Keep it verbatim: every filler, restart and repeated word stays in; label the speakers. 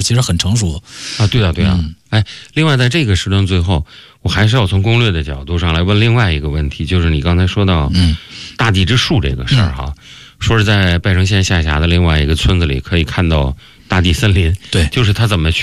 Speaker 1: 其实很成熟
Speaker 2: 啊。对啊，对啊。嗯、哎，另外在这个时段最后，我还是要从攻略的角度上来问另外一个问题，就是你刚才说到嗯大地之树这个事儿哈，嗯、说是在拜城县下辖的另外一个村子里可以看到大地森林，
Speaker 1: 对，
Speaker 2: 就是他怎么去。